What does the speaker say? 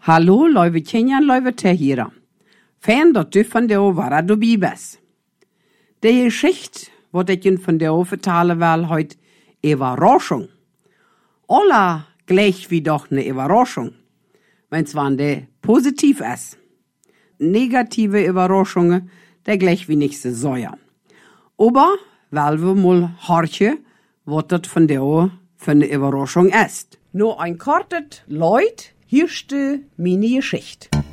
Hallo, lieve Kenyan, lieve Tehira. Fan dat du van der Wara du bibes. De Geschichte, wat ik je van der vertalen wil, heut Überraschung. Alla gleich wie doch ne Überraschung. Wenn's wann de positiv ist. Negative Überraschungen, der gleich wie nicht so säuer. Aber, weil wir mal horchen, wat dat von der für eine Überraschung ist. Nur ein kortet Leut, hier ste meine Geschichte.